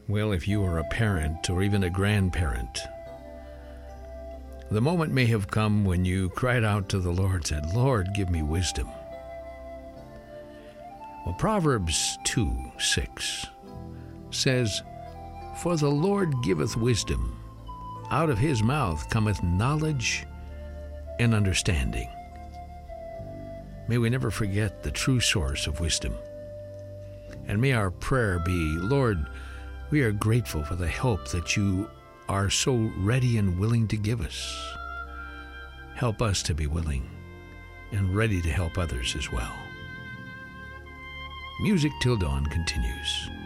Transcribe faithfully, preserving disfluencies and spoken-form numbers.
Well, if you are a parent or even a grandparent, the moment may have come when you cried out to the Lord, said, Lord, give me wisdom. Well, Proverbs two six says, For the Lord giveth wisdom, out of his mouth cometh knowledge and understanding. May we never forget the true source of wisdom. And may our prayer be, Lord, we are grateful for the help that you are so ready and willing to give us. Help us to be willing and ready to help others as well. Music Till Dawn continues.